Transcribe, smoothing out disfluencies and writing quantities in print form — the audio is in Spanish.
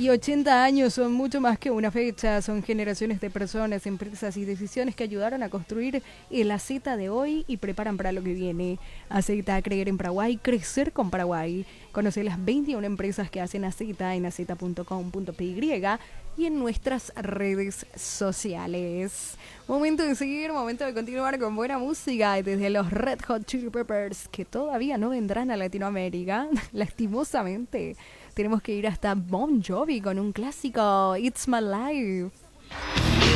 Y 80 años son mucho más que una fecha, son generaciones de personas, empresas y decisiones que ayudaron a construir el AZ de hoy y preparan para lo que viene. AZ a creer en Paraguay, crecer con Paraguay. Conoce las 21 empresas que hacen AZ en az.com.py y en nuestras redes sociales. Momento de seguir, momento de continuar con buena música desde los Red Hot Chili Peppers, que todavía no vendrán a Latinoamérica, lastimosamente. Tenemos que ir hasta Bon Jovi con un clásico, It's My Life.